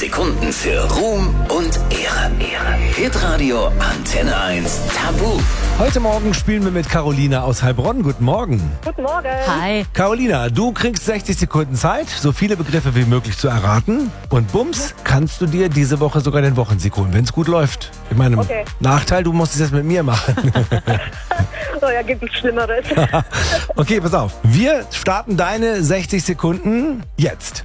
Sekunden für Ruhm und Ehre. Hitradio Antenne 1 Tabu. Heute Morgen spielen wir mit Carolina aus Heilbronn. Guten Morgen. Guten Morgen. Hi. Carolina, du kriegst 60 Sekunden Zeit, so viele Begriffe wie möglich zu erraten. Und bums, kannst du dir diese Woche sogar den Wochensieg holen, wenn es gut läuft. Mit meinem Okay. Nachteil, du musst es jetzt mit mir machen. Oh ja, gibt es Schlimmeres. Okay, pass auf. Wir starten deine 60 Sekunden jetzt.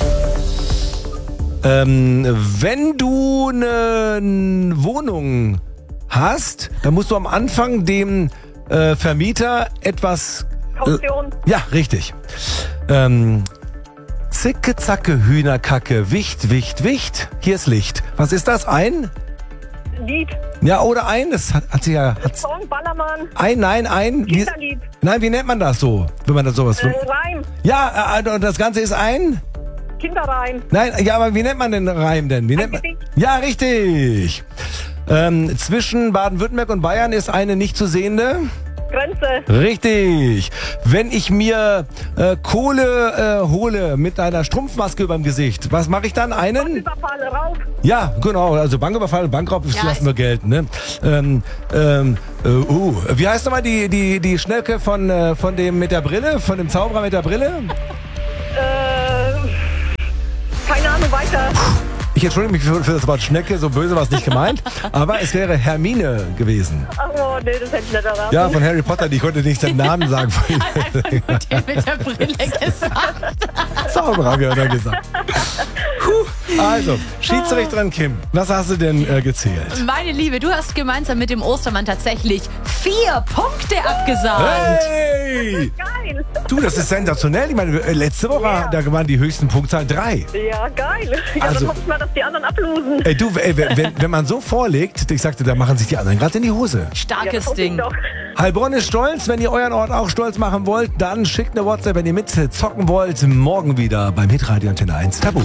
Wenn du eine Wohnung hast, dann musst du am Anfang dem Vermieter etwas... Kaution. Ja, richtig. Zicke, zacke, Hühnerkacke, Wicht, Wicht, Wicht. Hier ist Licht. Was ist das? Ein? Lied. Ja, oder ein? Das hat sie ja... Song, Ballermann. Ein. Kinderlied. Nein, wie nennt man das so? Wenn man das sowas... Reim. Ja, und das Ganze ist ein... Kinderreim. Nein, ja, aber wie nennt man den Reim denn? Wie nennt man? Gedicht. Ja, richtig. Zwischen Baden-Württemberg und Bayern ist eine nicht zu sehende... Grenze. Richtig. Wenn ich mir Kohle hole mit einer Strumpfmaske überm Gesicht, was mache ich dann? Einen? Überfall, Raub. Ja, genau. Also Banküberfall, Bankraub lassen wir gelten. Ne? Wie heißt nochmal die Schnecke von dem mit der Brille? Von dem Zauberer mit der Brille? Keine Ahnung, weiter. Ich entschuldige mich für das Wort Schnecke, so böse war es nicht gemeint. Aber es wäre Hermine gewesen. Oh, nee, das hätte ich nicht erraten. Ja, von Harry Potter, ich konnte nicht den Namen sagen. Einfach nur der mit der Brille gesagt. Zauberer, habe ich ja gesagt. Also, Schiedsrichterin Kim, was hast du denn gezählt? Meine Liebe, du hast gemeinsam mit dem Ostermann tatsächlich 4 Punkte abgesahnt. Hey! Geil. Du, das ist sensationell. Ich meine, letzte Woche, Ja. Da waren die höchsten Punktzahl 3. Ja, geil. Ja, Also- dann hoffe ich mal, dass die anderen ablosen. Ey, du, wenn man so vorlegt, ich sagte, da machen sich die anderen gerade in die Hose. Ja, das Starkes hoffe ich Ding. doch. Heilbronn ist stolz. Wenn ihr euren Ort auch stolz machen wollt, dann schickt eine WhatsApp, wenn ihr mit zocken wollt. Morgen wieder beim Hitradio Antenne 1 Tabu.